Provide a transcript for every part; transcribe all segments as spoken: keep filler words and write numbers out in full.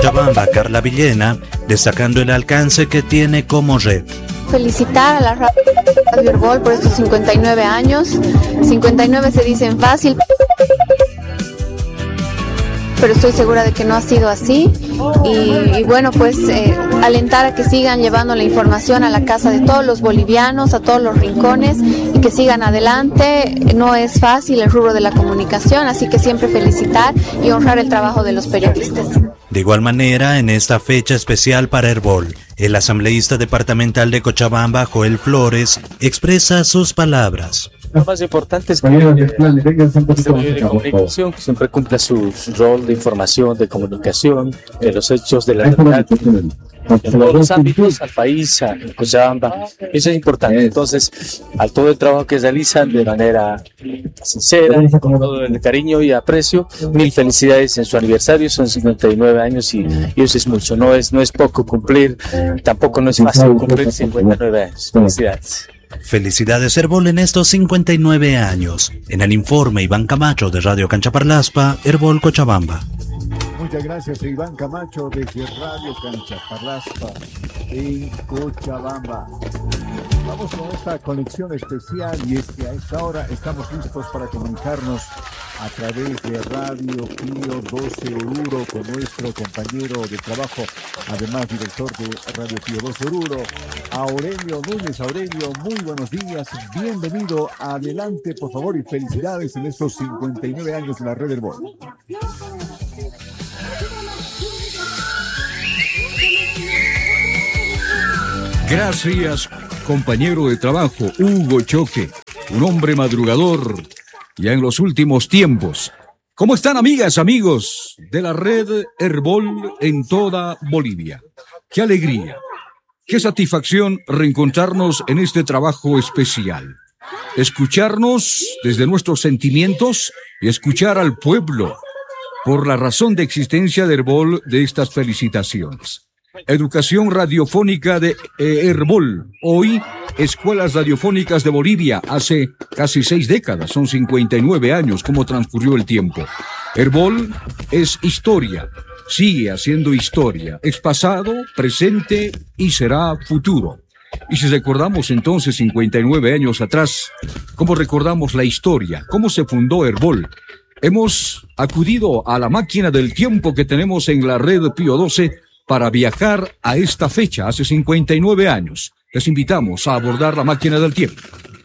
Cochabamba, Carla Villena, destacando el alcance que tiene como red. Felicitar a la Radio Herbol por estos cincuenta y nueve años. cincuenta y nueve se dicen fácil, pero estoy segura de que no ha sido así. Y, y bueno, pues eh, alentar a que sigan llevando la información a la casa de todos los bolivianos, a todos los rincones, y que sigan adelante. No es fácil el rubro de la comunicación, así que siempre felicitar y honrar el trabajo de los periodistas. De igual manera, en esta fecha especial para Herbol, el asambleísta departamental de Cochabamba, Joel Flores, expresa sus palabras. Lo más importante es que este medio de comunicación que siempre cumpla su, su rol de información, de comunicación, de los hechos de la realidad, en todos los ámbitos, al país, a Cochabamba. Eso es importante. Entonces, a todo el trabajo que realizan de manera sincera, con todo el cariño y aprecio, mil felicidades en su aniversario. Son cincuenta y nueve años y, y eso es mucho. No es, no es poco cumplir, tampoco no es fácil cumplir cincuenta y nueve años. Felicidades. Felicidades Herbol en estos cincuenta y nueve años. En el informe, Iván Camacho de Radio Canchaparlaspa, Herbol Cochabamba. Muchas gracias, Iván Camacho desde Radio Canchaparlaspa en Cochabamba. Vamos con esta conexión especial, y es que a esta hora estamos listos para comunicarnos a través de Radio Pío doce Oruro con nuestro compañero de trabajo, además director de Radio Pío doce Oruro, Aurelio Núñez. Aurelio, muy buenos días, bienvenido, adelante por favor y felicidades en estos cincuenta y nueve años de la Red Herbol. Gracias, compañero de trabajo, Hugo Choque, un hombre madrugador ya en los últimos tiempos. ¿Cómo están, amigas, amigos de la Red Herbol en toda Bolivia? ¡Qué alegría! ¡Qué satisfacción reencontrarnos en este trabajo especial! Escucharnos desde nuestros sentimientos y escuchar al pueblo por la razón de existencia de Herbol de estas felicitaciones. Educación radiofónica de eh, Herbol. Hoy, Escuelas Radiofónicas de Bolivia. Hace casi seis décadas, son cincuenta y nueve años, cómo transcurrió el tiempo. Herbol es historia, sigue haciendo historia. Es pasado, presente y será futuro. Y si recordamos entonces cincuenta y nueve años atrás, ¿cómo recordamos la historia? ¿Cómo se fundó Herbol? Hemos acudido a la máquina del tiempo que tenemos en la Red Pío doce para viajar a esta fecha, hace cincuenta y nueve años. Les invitamos a abordar la máquina del tiempo.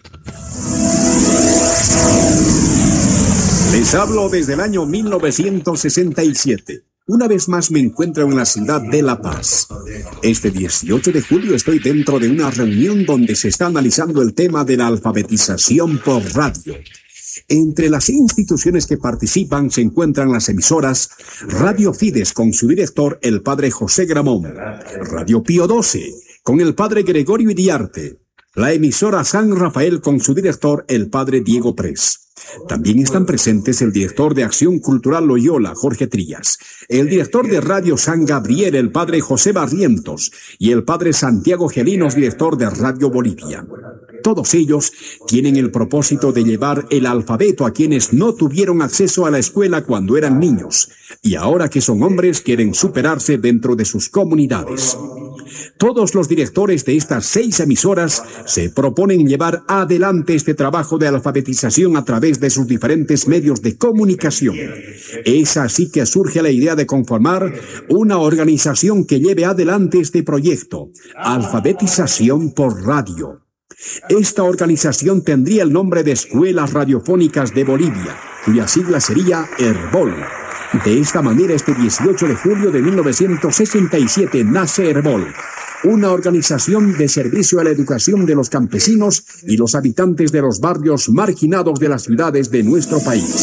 Les hablo desde el año mil novecientos sesenta y siete. Una vez más me encuentro en la ciudad de La Paz. Este dieciocho de julio estoy dentro de una reunión donde se está analizando el tema de la alfabetización por radio. Entre las instituciones que participan se encuentran las emisoras Radio Fides con su director, el padre José Gramón, Radio Pío doce con el padre Gregorio Iriarte, la emisora San Rafael con su director, el padre Diego Pres. También están presentes el director de Acción Cultural Loyola, Jorge Trías, el director de Radio San Gabriel, el padre José Barrientos, y el padre Santiago Gelinos, director de Radio Bolivia. Todos ellos tienen el propósito de llevar el alfabeto a quienes no tuvieron acceso a la escuela cuando eran niños, y ahora que son hombres quieren superarse dentro de sus comunidades. Todos los directores de estas seis emisoras se proponen llevar adelante este trabajo de alfabetización a través de sus diferentes medios de comunicación. Es así que surge la idea de conformar una organización que lleve adelante este proyecto, Alfabetización por Radio. Esta organización tendría el nombre de Escuelas Radiofónicas de Bolivia, cuya sigla sería Herbol. De esta manera, este dieciocho de julio de mil novecientos sesenta y siete nace Herbol, una organización de servicio a la educación de los campesinos y los habitantes de los barrios marginados de las ciudades de nuestro país.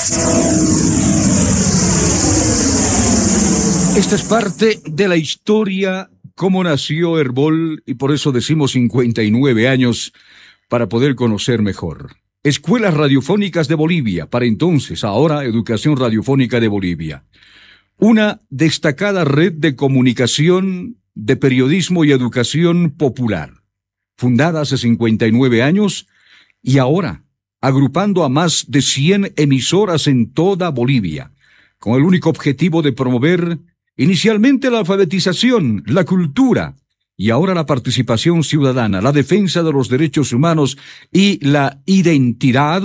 Esta es parte de la historia, cómo nació Herbol, y por eso decimos cincuenta y nueve años, para poder conocer mejor. Escuelas Radiofónicas de Bolivia, para entonces, ahora Educación Radiofónica de Bolivia. Una destacada red de comunicación, de periodismo y educación popular, fundada hace cincuenta y nueve años y ahora agrupando a más de cien emisoras en toda Bolivia, con el único objetivo de promover Inicialmente la alfabetización, la cultura y ahora la participación ciudadana, la defensa de los derechos humanos y la identidad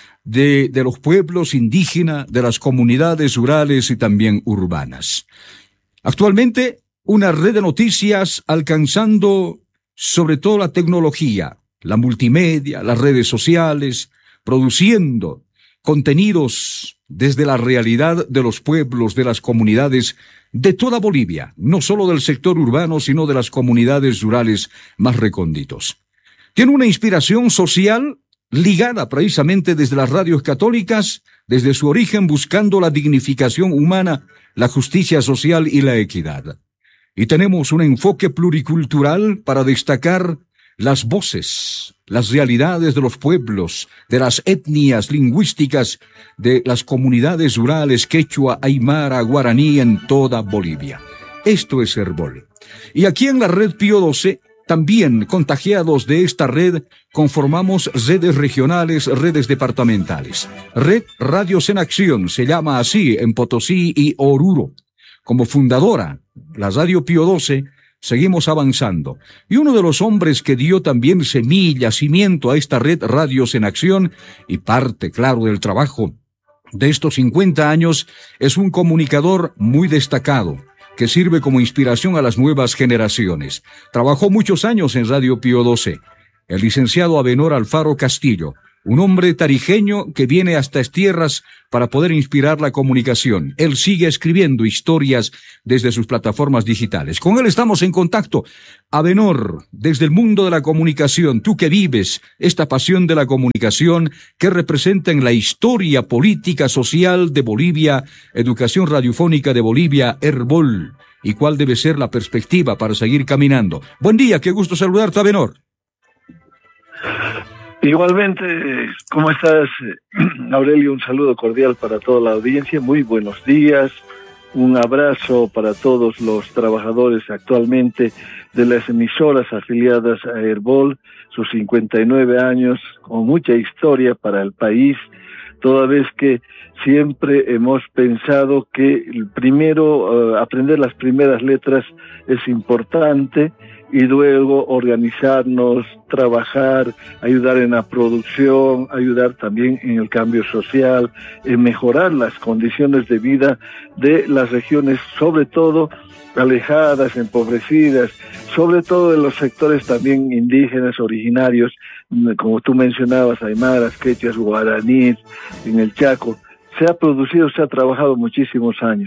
de, de los pueblos indígenas, de las comunidades rurales y también urbanas. Actualmente, una red de noticias alcanzando sobre todo la tecnología, la multimedia, las redes sociales, produciendo contenidos desde la realidad de los pueblos, de las comunidades de toda Bolivia, no solo del sector urbano, sino de las comunidades rurales más recónditos. Tiene una inspiración social ligada precisamente desde las radios católicas, desde su origen buscando la dignificación humana, la justicia social y la equidad. Y tenemos un enfoque pluricultural para destacar las voces, las realidades de los pueblos, de las etnias lingüísticas, de las comunidades rurales quechua, aymara, guaraní en toda Bolivia. Esto es Herbol. Y aquí en la red Pío doce, también contagiados de esta red, conformamos redes regionales, redes departamentales. Red Radios en Acción, se llama así en Potosí y Oruro. Como fundadora, la Radio Pío doce, seguimos avanzando. Y uno de los hombres que dio también semilla, cimiento a esta red Radios en Acción, y parte, claro, del trabajo de estos cincuenta años, es un comunicador muy destacado, que sirve como inspiración a las nuevas generaciones. Trabajó muchos años en Radio Pío doce. El licenciado Abenor Alfaro Castillo, un hombre tarijeño que viene hasta estas tierras para poder inspirar la comunicación. Él sigue escribiendo historias desde sus plataformas digitales. Con él estamos en contacto. Abenor, desde el mundo de la comunicación, tú que vives esta pasión de la comunicación, ¿qué representa en la historia política, social de Bolivia, educación radiofónica de Bolivia, Herbol? ¿Y cuál debe ser la perspectiva para seguir caminando? Buen día, qué gusto saludarte, Abenor. Igualmente, ¿cómo estás, Aurelio? Un saludo cordial para toda la audiencia, muy buenos días, un abrazo para todos los trabajadores actualmente de las emisoras afiliadas a Herbol, sus cincuenta y nueve años, con mucha historia para el país, toda vez que siempre hemos pensado que primero uh, aprender las primeras letras es importante, y luego organizarnos, trabajar, ayudar en la producción, ayudar también en el cambio social, en mejorar las condiciones de vida de las regiones, sobre todo alejadas, empobrecidas, sobre todo de los sectores también indígenas, originarios, como tú mencionabas, aymaras, quechuas, guaraníes, en el Chaco. Se ha producido, se ha trabajado muchísimos años.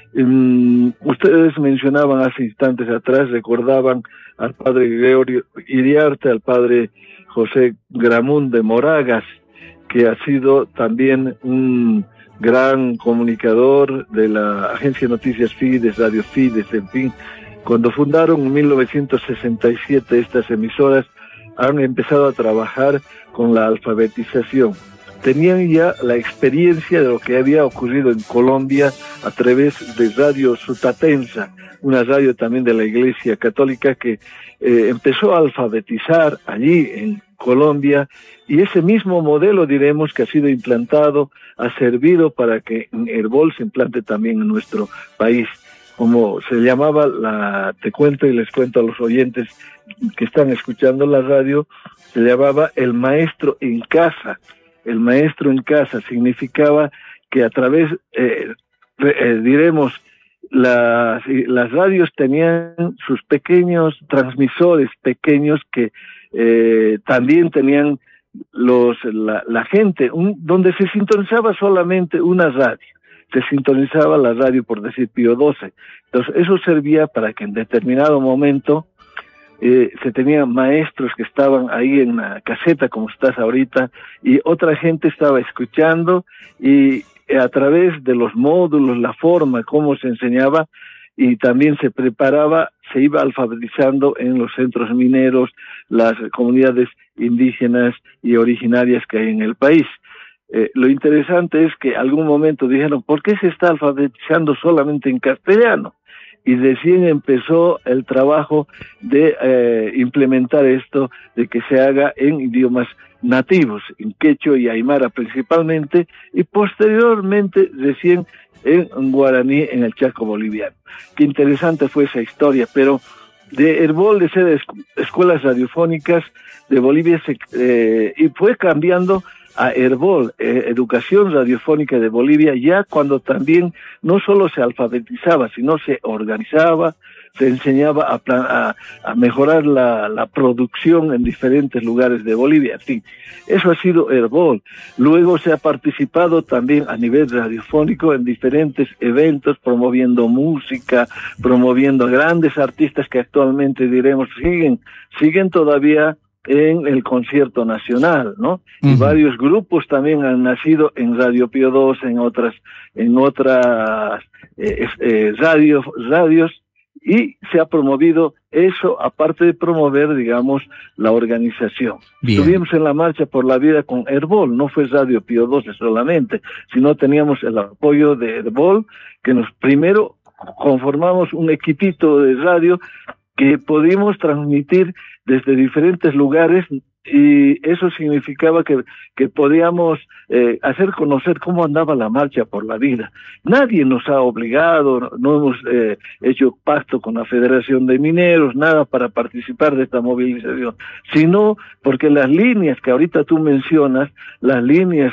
Um, ustedes mencionaban hace instantes atrás, recordaban al padre Gregorio Iriarte, al padre José Gramún de Moragas, que ha sido también un gran comunicador de la agencia de noticias Fides, Radio Fides, en fin. Cuando fundaron en mil novecientos sesenta y siete estas emisoras, han empezado a trabajar con la alfabetización. Tenían ya la experiencia de lo que había ocurrido en Colombia a través de Radio Sutatensa, una radio también de la Iglesia Católica que eh, empezó a alfabetizar allí en Colombia, y ese mismo modelo, diremos, que ha sido implantado, ha servido para que Herbol se implante también en nuestro país. Como se llamaba, la, te cuento y les cuento a los oyentes que están escuchando la radio, se llamaba El Maestro en Casa. El maestro en casa significaba que a través, eh, eh, diremos, las, las radios tenían sus pequeños transmisores pequeños que eh, también tenían los la, la gente, un, donde se sintonizaba solamente una radio. Se sintonizaba la radio, por decir, Pío doce. Entonces, eso servía para que en determinado momento Eh, se tenían maestros que estaban ahí en la caseta, como estás ahorita, y otra gente estaba escuchando, y a través de los módulos, la forma, cómo se enseñaba, y también se preparaba, se iba alfabetizando en los centros mineros, las comunidades indígenas y originarias que hay en el país. Eh, lo interesante es que algún momento dijeron, ¿por qué se está alfabetizando solamente en castellano? y recién empezó el trabajo de eh, implementar esto, de que se haga en idiomas nativos, en quechua y aymara principalmente, y posteriormente recién en guaraní en el Chaco boliviano. Qué interesante fue esa historia, pero de Herbol, de ser escuelas radiofónicas de Bolivia, se, eh, y fue cambiando a Herbol, eh, Educación Radiofónica de Bolivia, ya cuando también no solo se alfabetizaba, sino se organizaba, se enseñaba a, a, a mejorar la, la producción en diferentes lugares de Bolivia. En fin, eso ha sido Herbol. Luego se ha participado también a nivel radiofónico en diferentes eventos, promoviendo música, promoviendo grandes artistas que actualmente diremos siguen, siguen todavía en el concierto nacional, ¿no? Uh-huh. Y varios grupos también han nacido en Radio Pío doce, en otras, en otras eh, eh, radios, radios, y se ha promovido eso, aparte de promover, digamos, la organización. Bien. Estuvimos en la Marcha por la Vida con Herbol, no fue Radio Pío doce solamente, sino teníamos el apoyo de Herbol, que nos primero conformamos un equipito de radio que pudimos transmitir desde diferentes lugares, y eso significaba que, que podíamos eh, hacer conocer cómo andaba la Marcha por la Vida. Nadie nos ha obligado, no, no hemos eh, hecho pacto con la Federación de Mineros, nada para participar de esta movilización, sino porque las líneas que ahorita tú mencionas, las líneas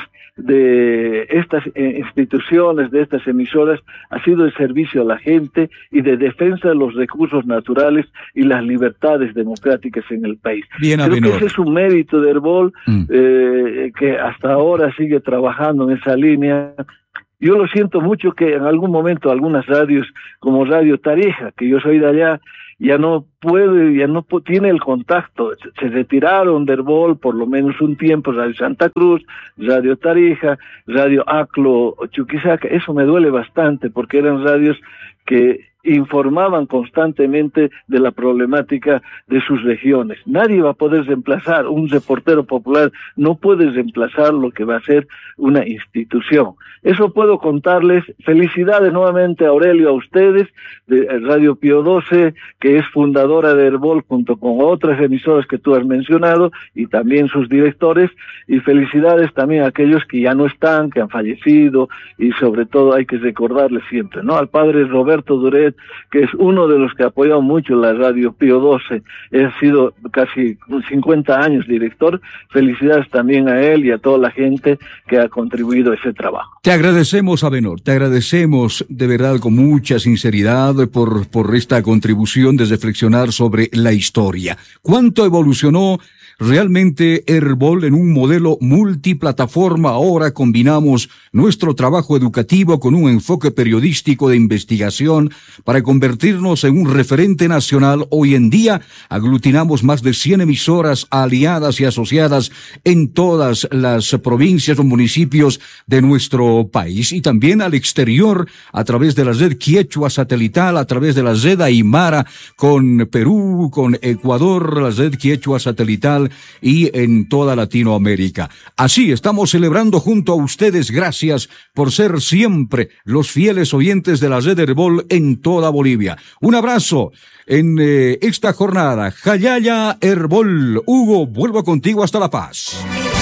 de estas eh, instituciones, de estas emisoras, ha sido de servicio a la gente y de defensa de los recursos naturales y las libertades democráticas en el país. Bien, creo Abenor. Que ese es un mérito de Herbol, mm. eh, que hasta ahora sigue trabajando en esa línea. Yo lo siento mucho que en algún momento algunas radios, como Radio Tarija, que yo soy de allá, ya no puede, ya no tiene el contacto, se retiraron de Herbol por lo menos un tiempo, Radio Santa Cruz, Radio Tarija, Radio Aclo, Chuquisaca. Eso me duele bastante porque eran radios que informaban constantemente de la problemática de sus regiones. Nadie va a poder reemplazar, un reportero popular no puede reemplazar lo que va a ser una institución. Eso puedo contarles. Felicidades nuevamente, Aurelio, a ustedes, de Radio Pío doce, que es fundadora de Herbol junto con otras emisoras que tú has mencionado, y también sus directores, y felicidades también a aquellos que ya no están, que han fallecido, y sobre todo hay que recordarles siempre, ¿no? Al padre Roberto Duret, que es uno de los que ha apoyado mucho la Radio Pío doce, ha sido casi cincuenta años director. Felicidades también a él y a toda la gente que ha contribuido a ese trabajo. Te agradecemos, Abenor, te agradecemos de verdad con mucha sinceridad por, por esta contribución de reflexionar sobre la historia. ¿Cuánto evolucionó realmente Herbol en un modelo multiplataforma? Ahora combinamos nuestro trabajo educativo con un enfoque periodístico de investigación para convertirnos en un referente nacional. Hoy en día aglutinamos más de cien emisoras aliadas y asociadas en todas las provincias o municipios de nuestro país, y también al exterior a través de la red Quechua satelital, a través de la red Aymara con Perú, con Ecuador, la red Quechua satelital y en toda Latinoamérica. Así estamos celebrando junto a ustedes. Gracias por ser siempre los fieles oyentes de la red Herbol en toda Bolivia. Un abrazo en eh, esta jornada. Jayaya Herbol. Hugo, vuelvo contigo hasta La Paz.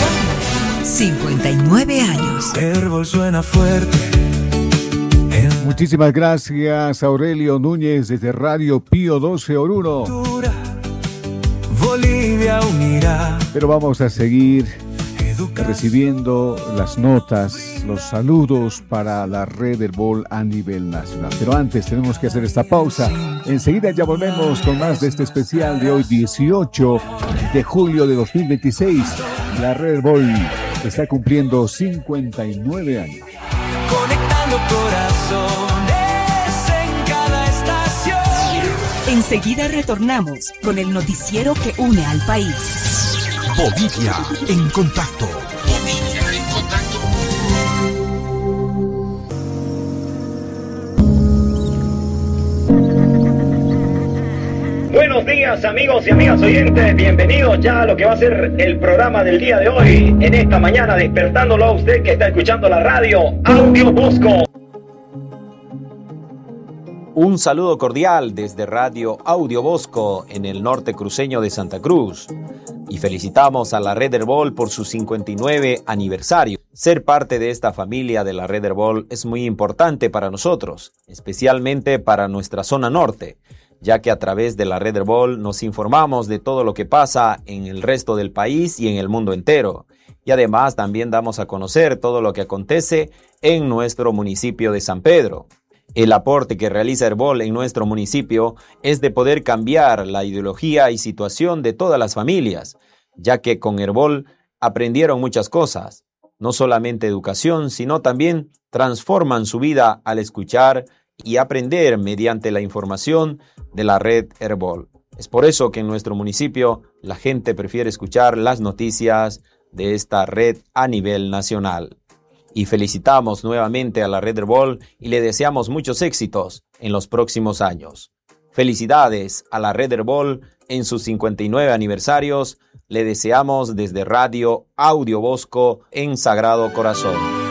cincuenta y nueve años. Herbol suena fuerte. Muchísimas gracias, Aurelio Núñez, desde Radio Pío doce Oruro. Bolivia unirá. Pero vamos a seguir recibiendo las notas, los saludos para la red Herbol a nivel nacional. Pero antes tenemos que hacer esta pausa. Enseguida ya volvemos con más de este especial de hoy, dieciocho de julio de dos mil veintiséis. La red Herbol está cumpliendo cincuenta y nueve años. Conectando corazones en cada estación. Enseguida retornamos con el noticiero que une al país. Bolivia en contacto. Bolivia en contacto. Buenos días, amigos y amigas oyentes, bienvenidos ya a lo que va a ser el programa del día de hoy, en esta mañana, despertándolo a usted que está escuchando la radio Audio Bosco. Un saludo cordial desde Radio Audio Bosco en el norte cruceño de Santa Cruz. Y felicitamos a la Red Herbol por su cincuenta y nueve aniversario. Ser parte de esta familia de la Red Herbol es muy importante para nosotros, especialmente para nuestra zona norte, ya que a través de la Red Herbol nos informamos de todo lo que pasa en el resto del país y en el mundo entero. Y además también damos a conocer todo lo que acontece en nuestro municipio de San Pedro. El aporte que realiza Herbol en nuestro municipio es de poder cambiar la ideología y situación de todas las familias, ya que con Herbol aprendieron muchas cosas, no solamente educación, sino también transforman su vida al escuchar y aprender mediante la información de la red Herbol. Es por eso que en nuestro municipio la gente prefiere escuchar las noticias de esta red a nivel nacional. Y felicitamos nuevamente a la Red Herbol y le deseamos muchos éxitos en los próximos años. Felicidades a la Red Herbol en sus cincuenta y nueve aniversarios. Le deseamos desde Radio Audio Bosco en Sagrado Corazón.